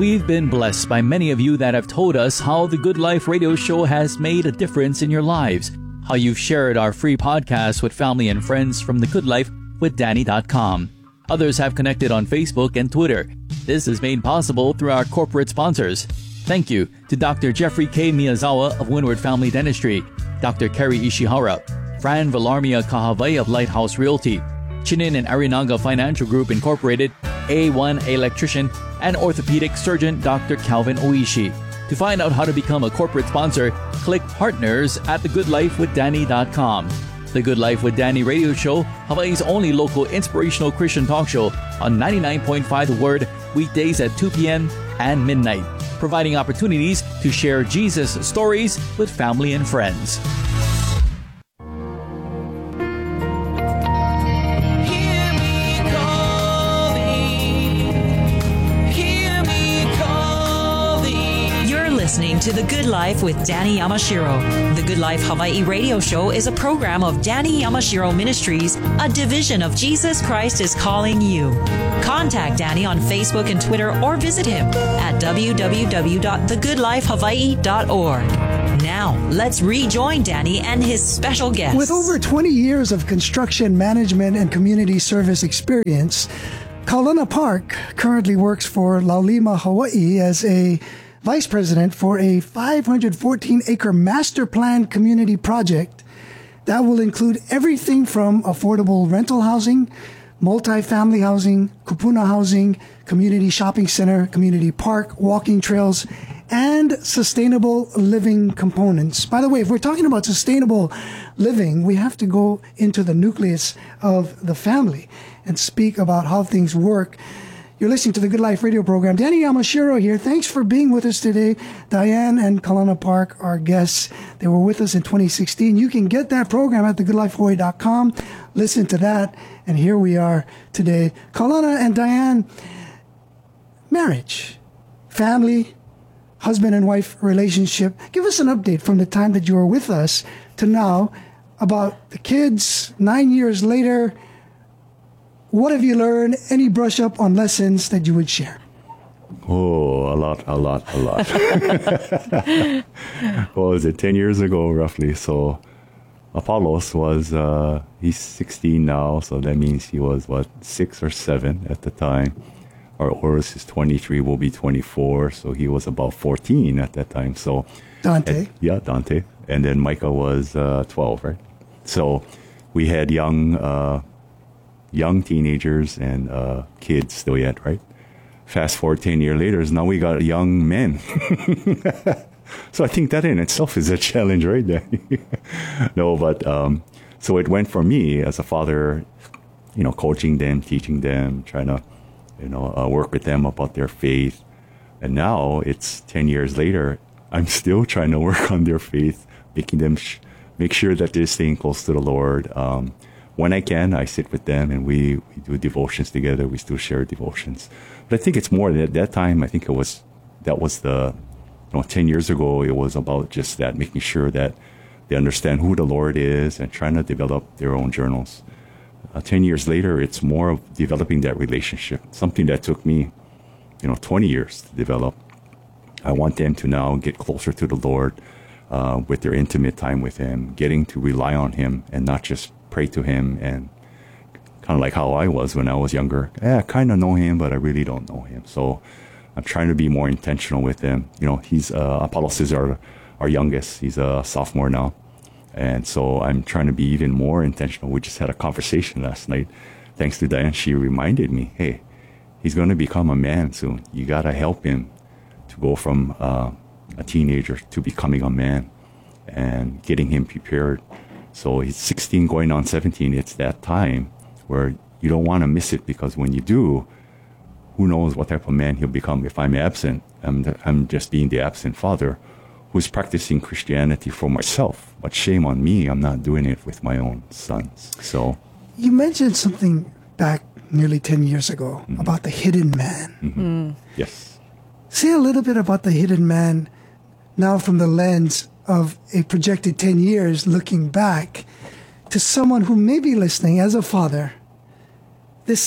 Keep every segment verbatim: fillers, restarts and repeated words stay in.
We've been blessed by many of you that have told us how the Good Life radio show has made a difference in your lives, how you've shared our free podcast with family and friends from the good life with danny dot com. Others have connected on Facebook and Twitter. This is made possible through our corporate sponsors. Thank you to Doctor Jeffrey K. Miyazawa of Windward Family Dentistry, Doctor Kerry Ishihara, Fran Villarmia Kahavai of Lighthouse Realty, Chinin and Arinaga Financial Group Incorporated, A one Electrician, and orthopedic surgeon Doctor Calvin Oishi. To find out how to become a corporate sponsor, click Partners at the good life with danny dot com. The Good Life with Danny radio show, Hawaii's only local inspirational Christian talk show on ninety-nine point five The Word, weekdays at two p.m. and midnight, providing opportunities to share Jesus stories with family and friends. Listening to The Good Life with Danny Yamashiro. The Good Life Hawaii radio show is a program of Danny Yamashiro Ministries, a division of Jesus Christ is Calling You. Contact Danny on Facebook and Twitter or visit him at w w w dot the good life hawaii dot org. Now, let's rejoin Danny and his special guest. With over twenty years of construction management and community service experience, Kaulana Park currently works for Laulima Hawaii as a Vice President for a five hundred fourteen acre master plan community project that will include everything from affordable rental housing, multi-family housing, kupuna housing, community shopping center, community park, walking trails, and sustainable living components. By the way, if we're talking about sustainable living, we have to go into the nucleus of the family and speak about how things work. You're listening to the Good Life radio program. Danny Yamashiro here. Thanks for being with us today. Diane and Kaulana Park, our guests. They were with us in twenty sixteen. You can get that program at the good life hawaii dot com. Listen to that. And here we are today. Kaulana and Diane, marriage, family, husband and wife relationship. Give us an update from the time that you were with us to now about the kids, nine years later. What have you learned? Any brush up on lessons that you would share? Oh, a lot, a lot, a lot. What was it, ten years ago, roughly? So Apollos was, uh, he's sixteen now, so that means he was, what, six or seven at the time. Our Horus is twenty-three, will be twenty-four, so he was about fourteen at that time. So Dante. At, yeah, Dante. And then Micah was uh, twelve, right? So we had young... Uh, young teenagers and uh, kids still yet, right? Fast forward ten years later, now we got young men. So I think that in itself is a challenge, right? No, but um, so it went for me as a father, you know, coaching them, teaching them, trying to, you know, uh, work with them about their faith. And now it's ten years later, I'm still trying to work on their faith, making them sh- make sure that they're staying close to the Lord. Um, When I can, I sit with them and we, we do devotions together. We still share devotions. But I think it's more that at that time, I think it was, that was the, you know, ten years ago, it was about just that, making sure that they understand who the Lord is and trying to develop their own journals. Uh, ten years later, it's more of developing that relationship, something that took me, you know, twenty years to develop. I want them to now get closer to the Lord uh, with their intimate time with Him, getting to rely on Him and not just pray to Him, and kind of like how I was when I was younger. Yeah, I kind of know Him, but I really don't know Him. So I'm trying to be more intentional with Him. You know, he's uh, Apollos is our our youngest. He's a sophomore now, and so I'm trying to be even more intentional. We just had a conversation last night. Thanks to Diane, she reminded me, hey, he's going to become a man soon. You got to help him to go from uh, a teenager to becoming a man and getting him prepared. So he's sixteen going on seventeen. It's that time where you don't want to miss it, because when you do, who knows what type of man he'll become. If I'm absent, I'm, the, I'm just being the absent father who's practicing Christianity for myself. But shame on me, I'm not doing it with my own sons. So you mentioned something back nearly ten years ago mm-hmm. about the hidden man. Mm-hmm. Mm. Yes. Say a little bit about the hidden man now from the lens of a projected ten years looking back to someone who may be listening as a father. This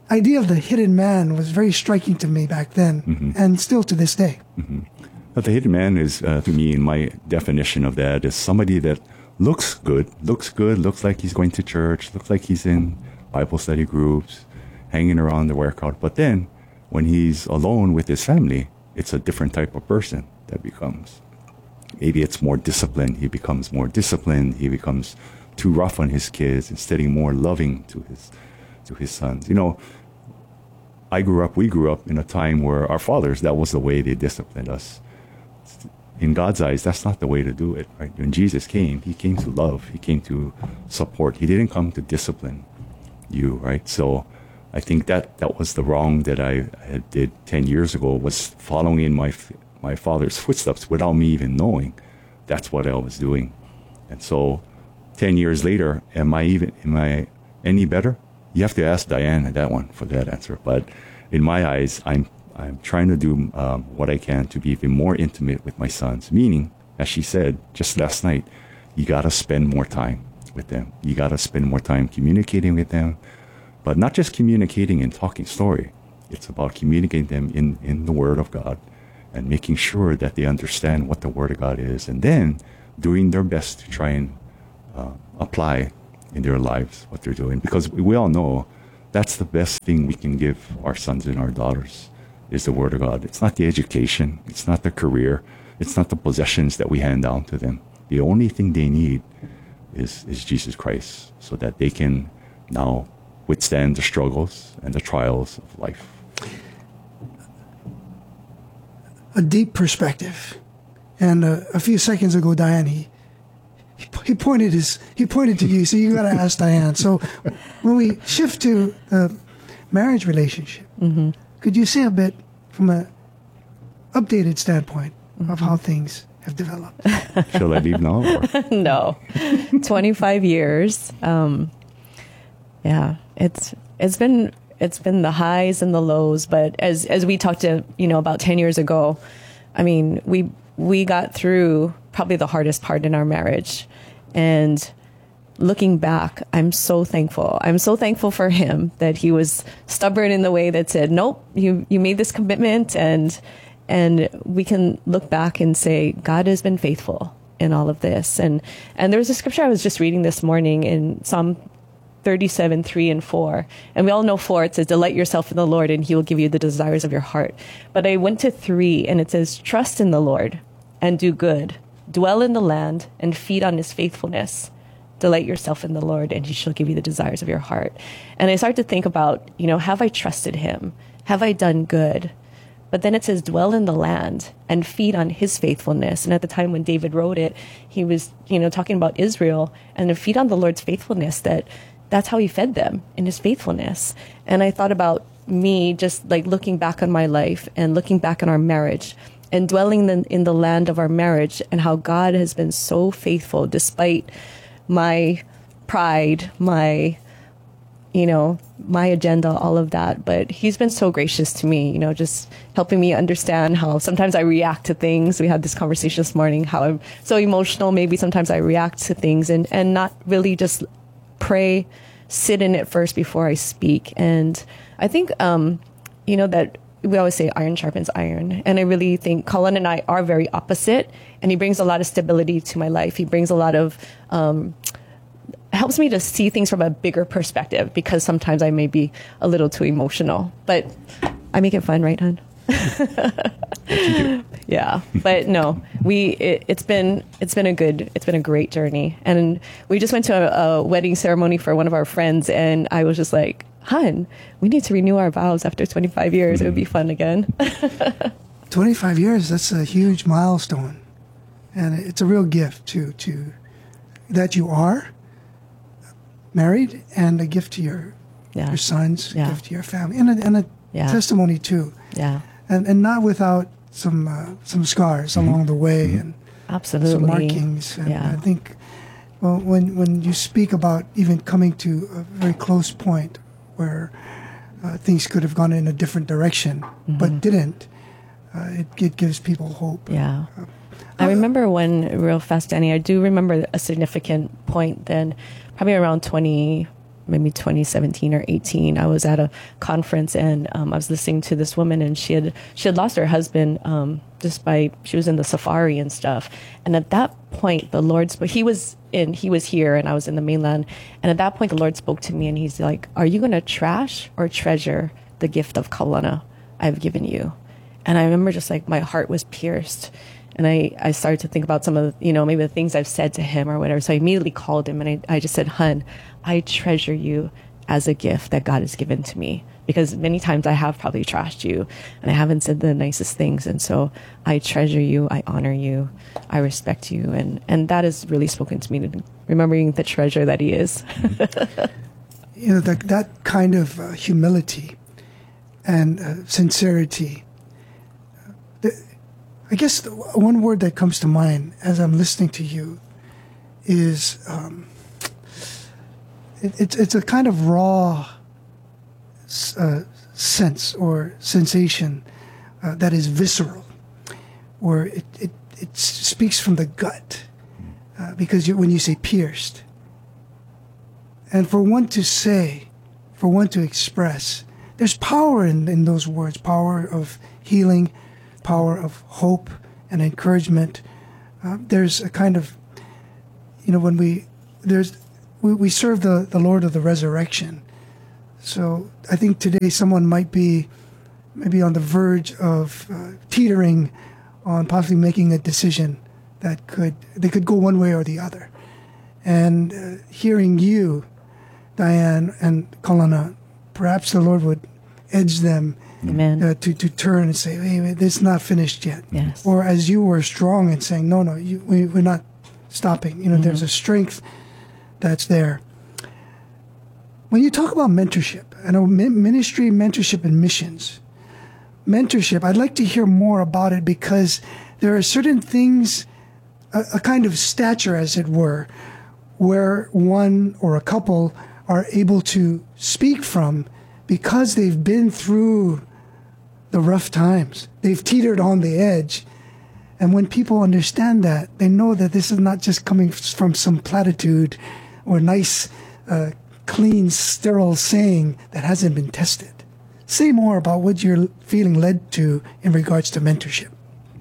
idea of the hidden man was very striking to me back then, mm-hmm. and still to this day. Mm-hmm. But the hidden man is, uh, to me, in my definition of that, is somebody that looks good, looks good, looks like he's going to church, looks like he's in Bible study groups, hanging around the workout. But then, when he's alone with his family, it's a different type of person that becomes. Maybe it's more disciplined. He becomes more disciplined. He becomes too rough on his kids instead of more loving to his to his sons. You know, I grew up, we grew up in a time where our fathers, that was the way they disciplined us. In God's eyes, that's not the way to do it, right? When Jesus came, he came to love. He came to support. He didn't come to discipline you, right? So I think that that was the wrong that I had did ten years ago, was following in my my father's footsteps without me even knowing that's what I was doing. And so ten years later, am I even, am I any better? You have to ask Diane that one for that answer. But in my eyes, I'm I'm trying to do um, what I can to be even more intimate with my sons. Meaning, as she said just last night, you got to spend more time with them. You got to spend more time communicating with them. But not just communicating and talking story. It's about communicating them in, in the Word of God and making sure that they understand what the Word of God is, and then doing their best to try and uh, apply in their lives what they're doing. Because we all know that's the best thing we can give our sons and our daughters is the Word of God. It's not the education. It's not the career. It's not the possessions that we hand down to them. The only thing they need is, is Jesus Christ, so that they can now withstand the struggles and the trials of life. A deep perspective. And uh, a few seconds ago, Diane, he, he pointed his he pointed to you, so you got to ask Diane. So when we shift to the marriage relationship, mm-hmm. could you say a bit from an updated standpoint mm-hmm. of how things have developed? Shall I leave now? Or? No, twenty-five years. Um, yeah, it's it's been it's been the highs and the lows. But as as we talked to you know about ten years ago, I mean we we got through probably the hardest part in our marriage, and looking back, I'm so thankful. I'm so thankful for him that he was stubborn in the way that said, nope, you, you made this commitment. And, and we can look back and say, God has been faithful in all of this. And, and there was a scripture I was just reading this morning in Psalm thirty-seven, three and four. And we all know four, it says, delight yourself in the Lord and he will give you the desires of your heart. But I went to three and it says, trust in the Lord and do good, dwell in the land and feed on his faithfulness. Delight yourself in the Lord and he shall give you the desires of your heart. And I started to think about, you know, have I trusted him? Have I done good? But then it says, dwell in the land and feed on his faithfulness. And at the time when David wrote it, he was, you know, talking about Israel and to feed on the Lord's faithfulness, that that's how he fed them, in his faithfulness. And I thought about me just like looking back on my life and looking back on our marriage and dwelling in, in the land of our marriage, and how God has been so faithful despite my pride, my, you know, my agenda, all of that. But he's been so gracious to me, you know, just helping me understand how sometimes I react to things. We had this conversation this morning, how I'm so emotional. Maybe sometimes I react to things and, and not really just pray, sit in it first before I speak. And I think, um, you know, that we always say iron sharpens iron. And I really think Colin and I are very opposite. And he brings a lot of stability to my life. He brings a lot of, um, helps me to see things from a bigger perspective, because sometimes I may be a little too emotional. But I make it fun, right, hon? Yeah, but no, we it, it's been it's been a good it's been a great journey. And we just went to a, a wedding ceremony for one of our friends, and I was just like, hun, we need to renew our vows after twenty-five years. Mm-hmm. It would be fun again. twenty-five years, that's a huge milestone. And it's a real gift to, to that you are married, and a gift to your yeah. your sons, yeah. a gift to your family, and a, and a yeah. testimony too. Yeah. And and not without some uh, some scars mm-hmm. along the way, mm-hmm. and absolutely some markings. And yeah. I think well, when when you speak about even coming to a very close point where uh, things could have gone in a different direction, mm-hmm. but didn't, uh, it it gives people hope. Yeah. Uh, I remember when, real fast, Danny, I do remember a significant point then, probably around twenty maybe twenty seventeen or eighteen. I was at a conference and um, I was listening to this woman, and she had she had lost her husband um, just by she was in the safari and stuff. And at that point, the Lord spoke. He was in he was here, and I was in the mainland. And at that point, the Lord spoke to me, and He's like, "Are you going to trash or treasure the gift of Kaulana I've given you?" And I remember just like my heart was pierced. And I, I started to think about some of the, you know, maybe the things I've said to him or whatever. So I immediately called him and I, I just said, "Hun, I treasure you as a gift that God has given to me, because many times I have probably trashed you and I haven't said the nicest things. And so I treasure you. I honor you. I respect you." And, and that has really spoken to me, remembering the treasure that he is. You know, that, that kind of uh, humility and uh, sincerity. The, I guess the one word that comes to mind as I'm listening to you is um, it, it's it's a kind of raw uh, sense or sensation uh, that is visceral, or it, it, it speaks from the gut, uh, because you, when you say pierced, and for one to say, for one to express, there's power in, in those words, power of healing, power of hope and encouragement. Uh, there's a kind of, you know, when we, there's, we, we serve the, the Lord of the resurrection. So I think today someone might be maybe on the verge of uh, teetering on possibly making a decision that could, they could go one way or the other. And uh, hearing you, Diane and Kaulana, perhaps the Lord would edge them Amen. Uh, to, to turn and say, "Hey, it's not finished yet." Yes. Or as you were strong and saying, "No, no, you, we, we're not stopping." You know, mm-hmm. There's a strength that's there. When you talk about mentorship, I know ministry, mentorship, and missions. Mentorship, I'd like to hear more about it, because there are certain things, a, a kind of stature, as it were, where one or a couple are able to speak from because they've been through the rough times. They've teetered on the edge. And when people understand that, they know that this is not just coming from some platitude or nice, uh, clean, sterile saying that hasn't been tested. Say more about what you're feeling led to in regards to mentorship.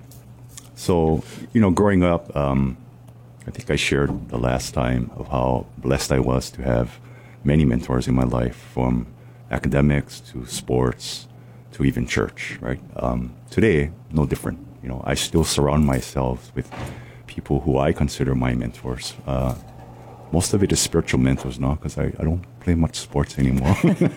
So, you know, growing up, um, I think I shared the last time of how blessed I was to have many mentors in my life, from academics to sports to even church, right? Um, today, no different. You know, I still surround myself with people who I consider my mentors. Uh, most of it is spiritual mentors now, because I, I don't play much sports anymore.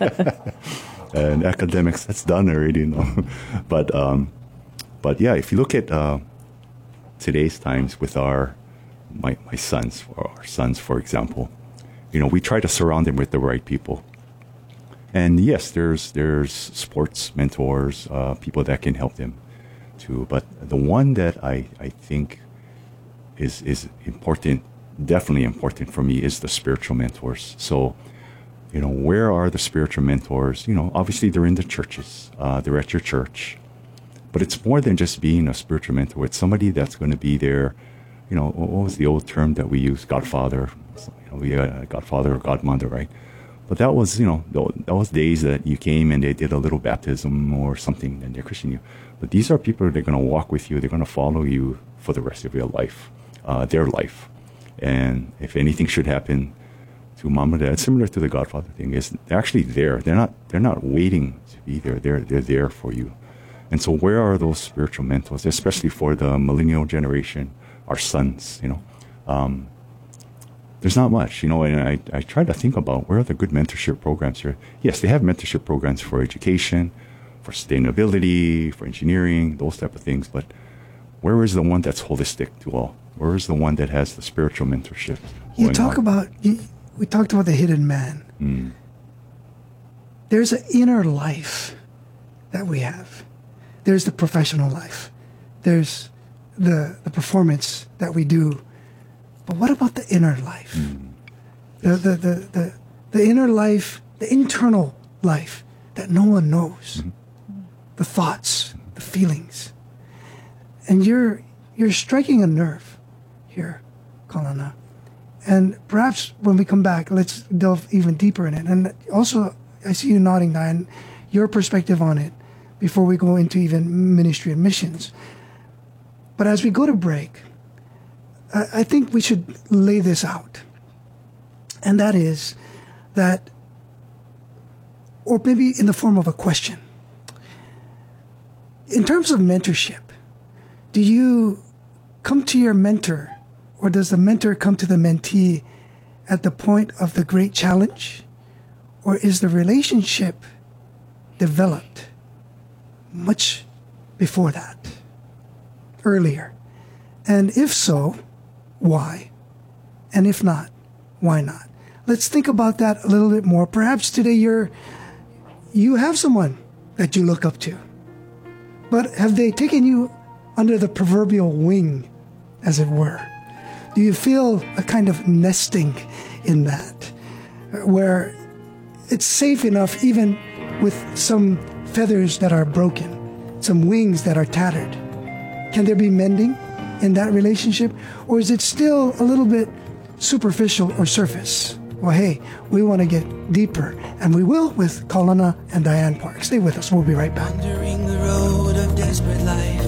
And academics, that's done already, you know. but, um, but yeah, if you look at uh, today's times with our my, my sons, or our sons, for example, you know, we try to surround them with the right people. And yes, there's there's sports mentors, uh, people that can help them too. But the one that I, I think is is important, definitely important for me, is the spiritual mentors. So, you know, where are the spiritual mentors? You know, obviously they're in the churches, uh, they're at your church. But it's more than just being a spiritual mentor. It's somebody that's going to be there. You know, what was the old term that we use? Godfather. You know, we had a godfather or godmother, right? But that was, you know, that was days that you came and they did a little baptism or something, and they're Christian you. But these are people that are going to walk with you. They're going to follow you for the rest of your life, uh, their life. And if anything should happen to mom or dad, similar to the Godfather thing, is they're actually there. They're not. They're not waiting to be there. They're they're there for you. And so, where are those spiritual mentors, especially for the millennial generation, our sons? You know. Um, There's not much, you know, and I, I try to think about where are the good mentorship programs here. Yes, they have mentorship programs for education, for sustainability, for engineering, those type of things. But where is the one that's holistic to all? Where is the one that has the spiritual mentorship? You talk on? about, you, we talked about the hidden man. Mm. There's an inner life that we have. There's the professional life. There's the the performance that we do. But what about the inner life? Mm. The, the, the, the, the inner life, the internal life that no one knows. Mm-hmm. The thoughts, the feelings. And you're you're striking a nerve here, Kaulana, And perhaps when we come back, let's delve even deeper in it. And also, I see you nodding, Diane, your perspective on it before we go into even ministry and missions. But as we go to break, I think we should lay this out. And that is that, or maybe in the form of a question. In terms of mentorship, do you come to your mentor, or does the mentor come to the mentee at the point of the great challenge? Or is the relationship developed much before that, earlier? And if so, why? And if not, why not? Let's think about that a little bit more. Perhaps today you're, you have someone that you look up to, but have they taken you under the proverbial wing, as it were? Do you feel a kind of nesting in that, where it's safe enough even with some feathers that are broken, some wings that are tattered? Can there be mending in that relationship? Or is it still a little bit superficial or surface? Well, hey, we want to get deeper, and we will with Kaulana and Diane Park. Stay with us. We'll be right back. Wandering the road of desperate life,